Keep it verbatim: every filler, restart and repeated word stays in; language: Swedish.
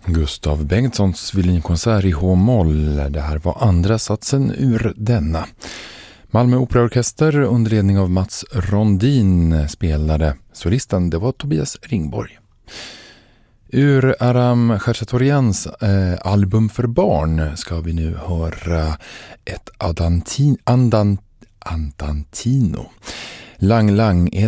Gustav Bengtssons violinkonsert i H-moll. Det här var andra satsen ur denna. Malmö Operaorkester under ledning av Mats Rondin spelade. Solisten, det var Tobias Ringborg. Ur Aram Khachaturians eh, album för barn ska vi nu höra ett Adantin, Andan, Andantino. Lang Lang är